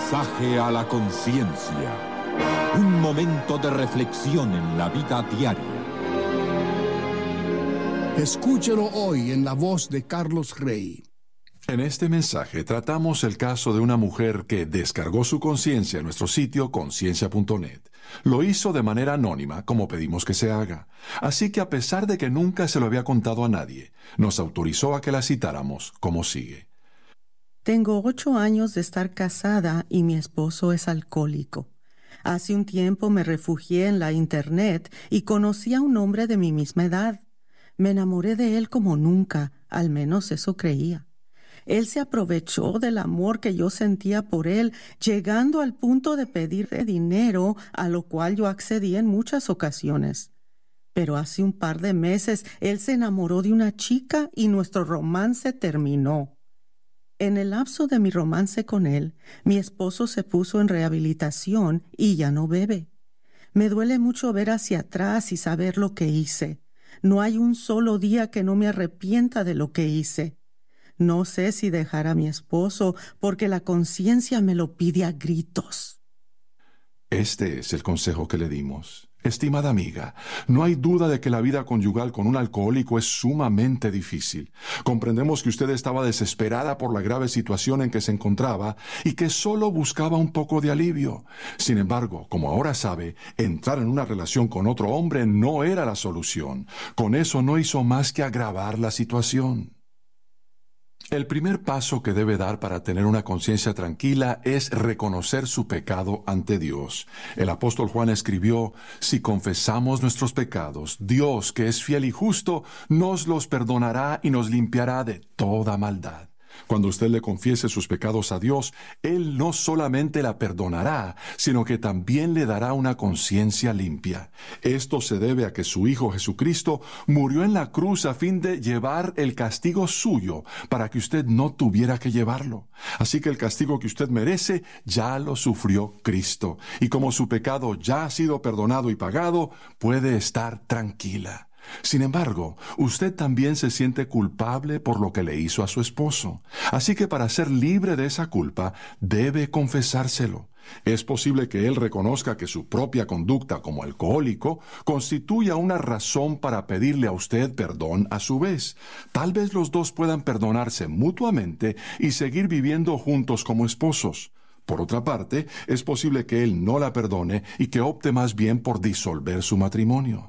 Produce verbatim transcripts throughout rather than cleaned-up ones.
Mensaje a la conciencia. Un momento de reflexión en la vida diaria. Escúchelo hoy en la voz de Carlos Rey. En este mensaje tratamos el caso de una mujer que descargó su conciencia en nuestro sitio conciencia punto net. Lo hizo de manera anónima, como pedimos que se haga. Así que a pesar de que nunca se lo había contado a nadie, nos autorizó a que la citáramos como sigue. Tengo ocho años de estar casada y mi esposo es alcohólico. Hace un tiempo me refugié en la internet y conocí a un hombre de mi misma edad. Me enamoré de él como nunca, al menos eso creía. Él se aprovechó del amor que yo sentía por él, llegando al punto de pedirle dinero, a lo cual yo accedí en muchas ocasiones. Pero hace un par de meses él se enamoró de una chica y nuestro romance terminó. En el lapso de mi romance con él, mi esposo se puso en rehabilitación y ya no bebe. Me duele mucho ver hacia atrás y saber lo que hice. No hay un solo día que no me arrepienta de lo que hice. No sé si dejar a mi esposo porque la conciencia me lo pide a gritos. Este es el consejo que le dimos. Estimada amiga, no hay duda de que la vida conyugal con un alcohólico es sumamente difícil. Comprendemos que usted estaba desesperada por la grave situación en que se encontraba y que solo buscaba un poco de alivio. Sin embargo, como ahora sabe, entrar en una relación con otro hombre no era la solución. Con eso no hizo más que agravar la situación. El primer paso que debe dar para tener una conciencia tranquila es reconocer su pecado ante Dios. El apóstol Juan escribió, si confesamos nuestros pecados, Dios, que es fiel y justo, nos los perdonará y nos limpiará de toda maldad. Cuando usted le confiese sus pecados a Dios, Él no solamente la perdonará, sino que también le dará una conciencia limpia. Esto se debe a que su Hijo Jesucristo murió en la cruz a fin de llevar el castigo suyo para que usted no tuviera que llevarlo. Así que el castigo que usted merece ya lo sufrió Cristo. Y como su pecado ya ha sido perdonado y pagado, puede estar tranquila. Sin embargo, usted también se siente culpable por lo que le hizo a su esposo. Así que para ser libre de esa culpa, debe confesárselo. Es posible que él reconozca que su propia conducta como alcohólico constituya una razón para pedirle a usted perdón a su vez. Tal vez los dos puedan perdonarse mutuamente y seguir viviendo juntos como esposos. Por otra parte, es posible que él no la perdone y que opte más bien por disolver su matrimonio.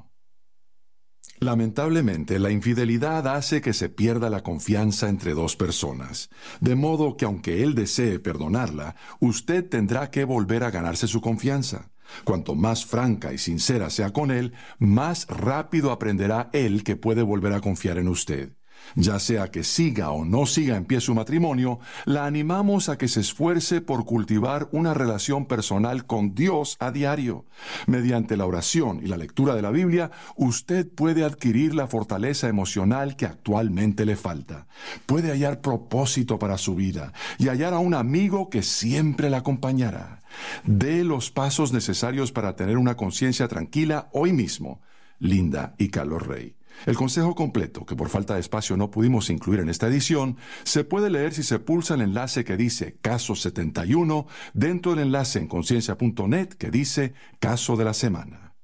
Lamentablemente, la infidelidad hace que se pierda la confianza entre dos personas, de modo que aunque él desee perdonarla, usted tendrá que volver a ganarse su confianza. Cuanto más franca y sincera sea con él, más rápido aprenderá él que puede volver a confiar en usted. Ya sea que siga o no siga en pie su matrimonio, la animamos a que se esfuerce por cultivar una relación personal con Dios a diario. Mediante la oración y la lectura de la Biblia, usted puede adquirir la fortaleza emocional que actualmente le falta. Puede hallar propósito para su vida y hallar a un amigo que siempre la acompañará. Dé los pasos necesarios para tener una conciencia tranquila hoy mismo. Linda y Carlos Rey. El consejo completo, que por falta de espacio no pudimos incluir en esta edición, se puede leer si se pulsa el enlace que dice Caso setenta y uno dentro del enlace en conciencia punto net que dice Caso de la Semana.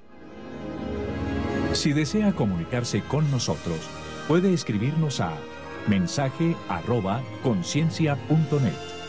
Si desea comunicarse con nosotros, puede escribirnos a mensaje arroba conciencia punto net.